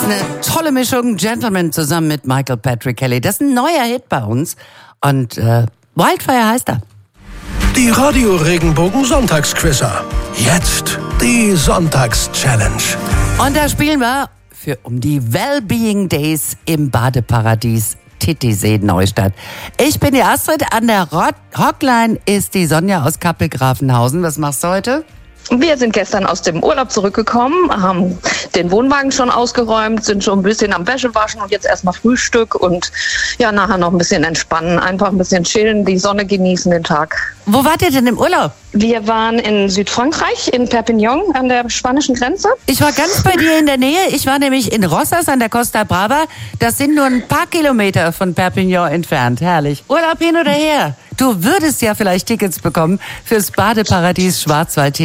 Eine tolle Mischung, Gentleman zusammen mit Michael Patrick Kelly. Das ist ein neuer Hit bei uns und Wildfire heißt er. Die Radio Regenbogen Sonntagsquizzer. Jetzt die Sonntags-Challenge. Und da spielen wir um die Wellbeing Days im Badeparadies Titisee Neustadt. Ich bin die Astrid, an der Hotline ist die Sonja aus Kappel-Grafenhausen. Was machst du heute? Wir sind gestern aus dem Urlaub zurückgekommen, haben den Wohnwagen schon ausgeräumt, sind schon ein bisschen am Wäschewaschen und jetzt erstmal Frühstück und ja, nachher noch ein bisschen entspannen, einfach ein bisschen chillen, die Sonne genießen, den Tag. Wo wart ihr denn im Urlaub? Wir waren in Südfrankreich, in Perpignan an der spanischen Grenze. Ich war ganz bei dir in der Nähe. Ich war nämlich in Rosas an der Costa Brava. Das sind nur ein paar Kilometer von Perpignan entfernt. Herrlich. Urlaub hin oder her. Du würdest ja vielleicht Tickets bekommen fürs Badeparadies Schwarzwald